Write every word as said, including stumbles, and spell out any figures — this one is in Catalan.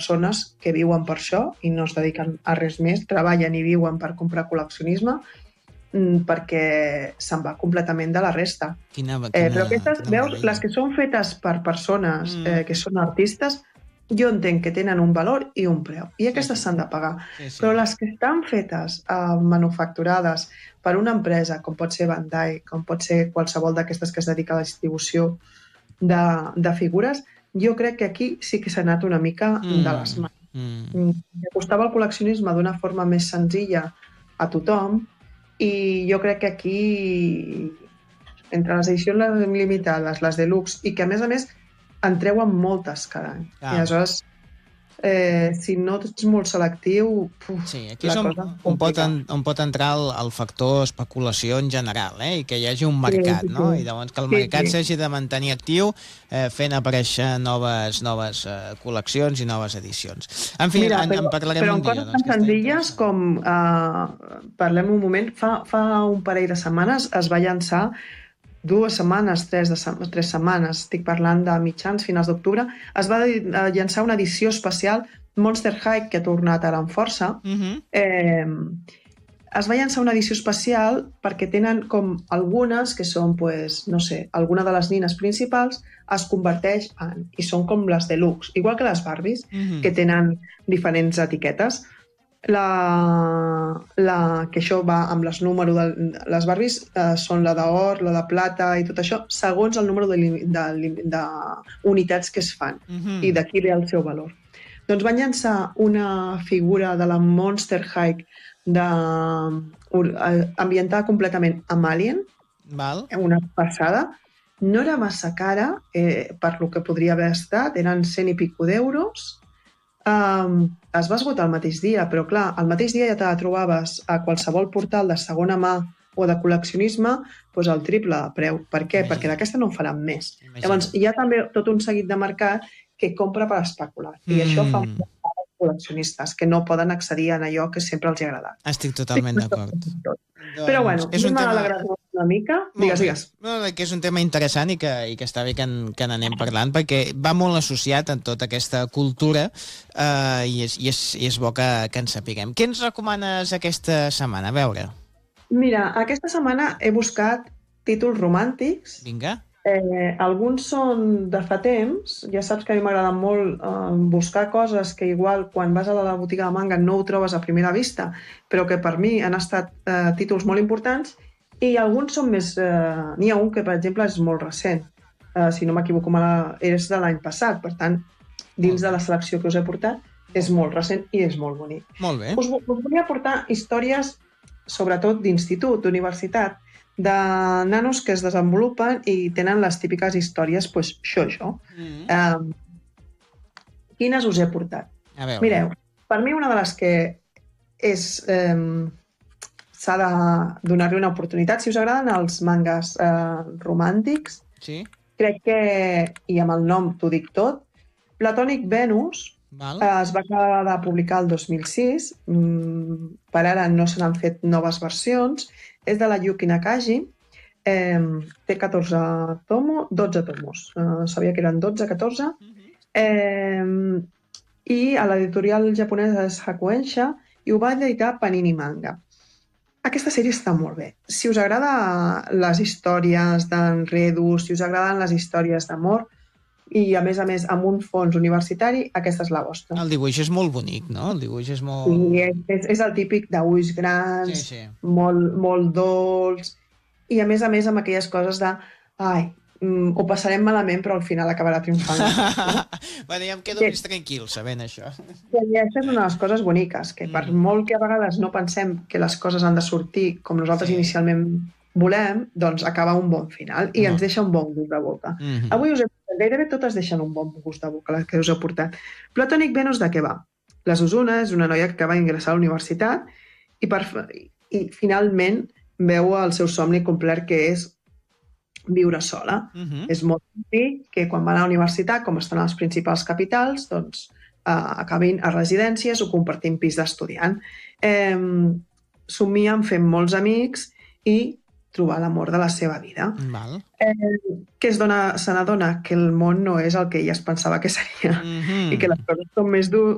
persones que viuen per això i no es dediquen a res més, treballen i viuen per comprar col·leccionisme, perquè se'n va completament de la resta. Quina, quina, eh, però aquestes, veus, meravella. Les que són fetes per persones mm. eh, que són artistes, jo entenc que tenen un valor i un preu, i aquestes s'han sí, sí. de pagar. Sí, sí. Però les que estan fetes, eh, manufacturades per una empresa, com pot ser Bandai, com pot ser qualsevol d'aquestes que es dedica a la distribució de, de figures, jo crec que aquí sí que s'ha anat una mica mm. de les mans. Mm. Acostava el col·leccionisme d'una forma més senzilla a tothom, i jo crec que aquí, entre les edicions limitades, les deluxe, i que a més a més en treuen moltes cada any. Ah. I aleshores, eh, si no ets molt selectiu, puf, sí, aquí és on, on, pot en, on pot entrar el, el factor especulació en general, eh? I que hi hagi un mercat, sí, sí, no? I llavors que el sí, mercat s'hagi sí. de mantenir actiu eh, fent aparèixer noves, noves eh, col·leccions i noves edicions. En fi, Mira, en, però, en parlarem però un dia. Però en coses tan senzilles com, eh, parlem un moment, fa, fa un parell de setmanes es va llançar dues setmanes, tres, de, tres setmanes, estic parlant de mitjans, finals d'octubre, es va llançar una edició especial Monster High, que ha tornat ara amb força. Uh-huh. eh, es va llançar una edició especial perquè tenen com algunes que són, pues, no sé, alguna de les nines principals es converteix en, i són com les deluxe, igual que les Barbies, uh-huh. que tenen diferents etiquetes. La, la, que això va amb les números de les Barbies, eh, són la d'or, la de plata i tot això, segons el número d'unitats que es fan. Uh-huh. I d'aquí ve el seu valor. Doncs van llançar una figura de la Monster High de, uh, ambientada completament amb Alien. Val. Una passada. No era massa cara, eh, per lo que podria haver estat, eren cent i pico d'euros. Um, es va esgotar el mateix dia, però clar, el mateix dia ja te la trobaves a qualsevol portal de segona mà o de col·leccionisme, doncs el triple de preu. Per què? Imagina. Perquè d'aquesta no en faran més. Imagina. Llavors hi ha també tot un seguit de mercat que compra per especular, i mm. això fa uns col·leccionistes que no poden accedir a allò que sempre els ha agradat. Estic totalment sí, d'acord. Doncs, però bueno, és un tema... alegrar una mica. Digues, digues. No, que és un tema interessant i que, i que està bé que, en, que n'anem parlant, perquè va molt associat en tota aquesta cultura eh, i, és, i, és, i és bo que, que en sapiguem. Què ens recomanes aquesta setmana? A veure. Mira, aquesta setmana he buscat títols romàntics. Vinga. Eh, alguns són de fa temps. Ja saps que a mi m'agrada molt eh, buscar coses que igual quan vas a la botiga de manga no ho trobes a primera vista, però que per mi han estat eh, títols molt importants, i alguns són més... Eh, n'hi ha un que, per exemple, és molt recent. Eh, si no m'equivoco, és de l'any passat. Per tant, dins de la selecció que us he portat, és molt recent i és molt bonic. Molt bé. Us, us volia portar històries, sobretot d'institut, d'universitat, de nanos que es desenvolupen i tenen les típiques històries, doncs, això, això. Mm-hmm. Eh, quines us he portat? A veure. Mireu, per mi una de les que és... Eh, s'ha de donar-li una oportunitat. Si us agraden els mangas eh, romàntics, sí. Crec que, i amb el nom t'ho dic tot, Platonic Venus eh, es va acabar de publicar el dos mil sis, mm, per ara no se n'han fet noves versions, és de la Yuki Nakagi, eh, té catorze tomos, dotze tomos, eh, sabia que eren dotze, catorze, eh, i a l'editorial japonesa és Hakuensha, i ho va editar Panini Manga. Aquesta sèrie està molt bé. Si us agrada les històries d'enredos, si us agraden les històries d'amor, i a més a més amb un fons universitari, aquesta és la vostra. El dibuix és molt bonic, no? El dibuix és molt... Sí, és, és el típic d'ulls grans, sí, sí. Molt, molt dolç, i a més a més amb aquelles coses de... Ai, mm, ho passarem malament, però al final acabarà triomfant. Bueno, ja em quedo més tranquil sabent això. I això és una de les coses boniques, que per mm. molt que a vegades no pensem que les coses han de sortir com nosaltres sí. inicialment volem, doncs acaba un bon final i no. ens deixa un bon gust de boca. Mm-hmm. Avui us he portat, gairebé totes deixen un bon gust de boca, les que us he portat. Platonic Venus, de què va? La Susuna és una noia que acaba d'ingressar a la universitat i, per, i finalment veu el seu somni complert, que és viure sola. Uh-huh. És molt típic que quan van a la universitat, com estan a les principals capitals, doncs eh, acabin a residències o compartint pis d'estudiant. Eh, somien fent molts amics i trobar l'amor de la seva vida. Val. Eh, que es dona, se n'adona que el món no és el que ella es pensava que seria, uh-huh. i que les coses són més, dur,